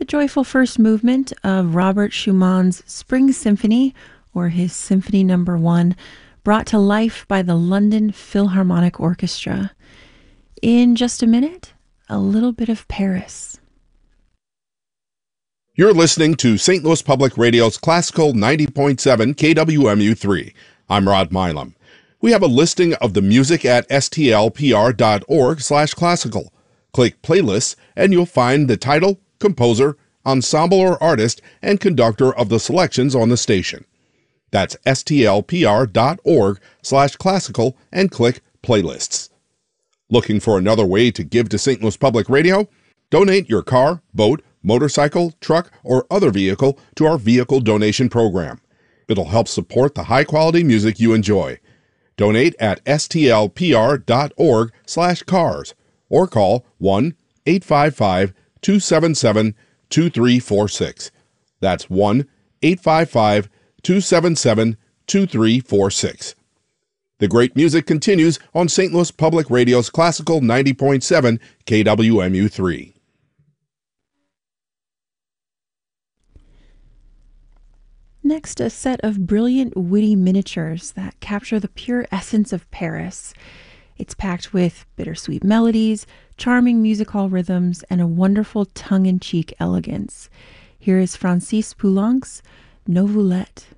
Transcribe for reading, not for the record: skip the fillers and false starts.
joyful first movement of Robert Schumann's Spring Symphony, or his Symphony No. 1, brought to life by the London Philharmonic Orchestra. In just a minute, a little bit of Paris. You're listening to St. Louis Public Radio's Classical 90.7 KWMU3. I'm Rod Milam. We have a listing of the music at stlpr.org/classical. Click Playlists and you'll find the title, composer, ensemble or artist, and conductor of the selections on the station. That's stlpr.org/classical and click Playlists. Looking for another way to give to St. Louis Public Radio? Donate your car, boat, motorcycle, truck, or other vehicle to our vehicle donation program. It'll help support the high-quality music you enjoy. Donate at stlpr.org/cars or call 1-855-277-2346. That's 1-855-277-2346. The great music continues on St. Louis Public Radio's Classical 90.7 KWMU3. Next, a set of brilliant, witty miniatures that capture the pure essence of Paris. It's packed with bittersweet melodies, charming music hall rhythms, and a wonderful tongue-in-cheek elegance. Here is Francis Poulenc's Nouvellette.